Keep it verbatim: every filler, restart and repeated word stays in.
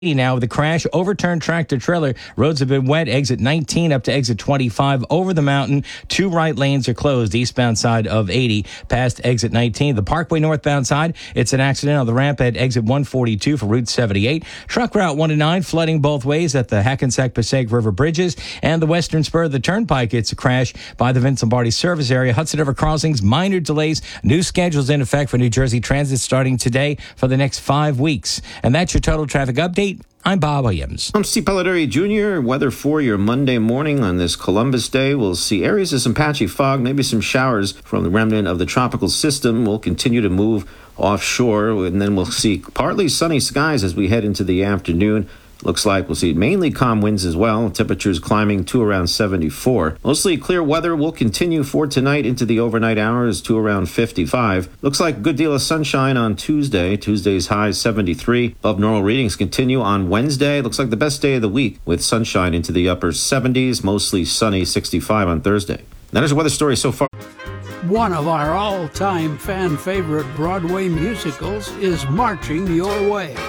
Now with the crash, overturned tractor trailer. Roads have been wet. Exit nineteen up to exit twenty-five over the mountain. Two right lanes are closed. Eastbound side of eighty past exit nineteen. The Parkway northbound side, it's an accident on the ramp at exit one forty-two for Route seventy-eight. Truck Route one oh nine flooding both ways at the Hackensack Passaic River bridges. And the western spur of the Turnpike, it's a crash by the Vince Lombardi service area. Hudson River crossings, minor delays. New schedules in effect for New Jersey Transit starting today for the next five weeks. And that's your total traffic update. I'm Bob Williams. I'm Steve Pelletary Junior Weather for your Monday morning on this Columbus Day. We'll see areas of some patchy fog, maybe some showers from the remnant of the tropical system. We'll continue to move offshore, and then we'll see partly sunny skies as we head into the afternoon. Looks like we'll see mainly calm winds as well. Temperatures climbing to around seventy-four. Mostly clear weather will continue for tonight into the overnight hours to around fifty-five. Looks like a good deal of sunshine on Tuesday. Tuesday's high seventy-three. Above normal readings continue on Wednesday. Looks like the best day of the week with sunshine into the upper seventies. Mostly sunny, sixty-five on Thursday. That is your weather story so far. One of our all-time fan favorite Broadway musicals is marching your way.